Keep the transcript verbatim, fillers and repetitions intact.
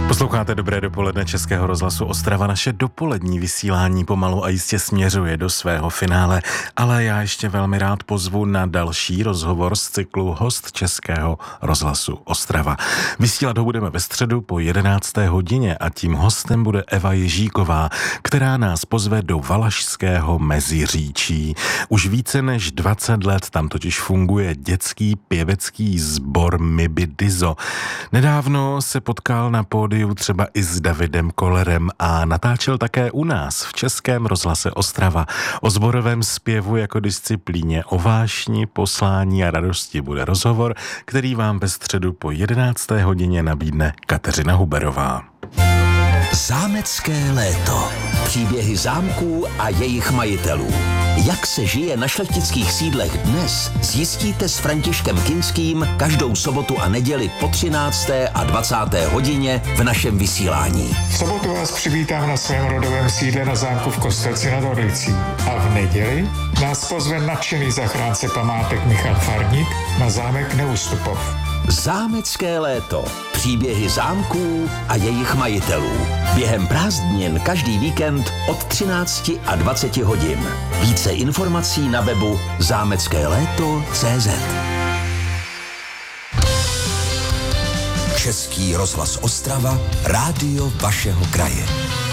Posloucháte Dobré dopoledne Českého rozhlasu Ostrava. Naše dopolední vysílání pomalu a jistě směřuje do svého finále, ale já ještě velmi rád pozvu na další rozhovor z cyklu Host Českého rozhlasu Ostrava. Vysílat ho budeme ve středu po jedenácté hodině a tím hostem bude Eva Ježíková, která nás pozve do Valašského Meziříčí. Už více než dvacet let tam totiž funguje dětský pěvecký sbor Mibi Dizo. Nedávno se potkal na pódiu třeba i s Davidem Kollerem a natáčel také u nás v Českém rozhlase Ostrava. O sborovém zpěvu jako disciplíně, o vášni, poslání a radosti bude rozhovor, který vám ve středu po jedenácté hodině nabídne Kateřina Huberová. Zámecké léto. Příběhy zámků a jejich majitelů. Jak se žije na šlechtických sídlech dnes, zjistíte s Františkem Kinským každou sobotu a neděli po třinácté a dvacáté hodině v našem vysílání. V sobotu vás přivítám na svém rodovém sídle na zámku v Kostelci nad Orlicí. A v neděli nás pozve nadšený zachránce památek Michal Farník na zámek Neustupov. Zámecké léto. Příběhy zámků a jejich majitelů. Během prázdnin každý víkend od třinácti a dvaceti hodin. Více informací na webu zámecké léto tečka cé zet. Český rozhlas Ostrava, rádio vašeho kraje.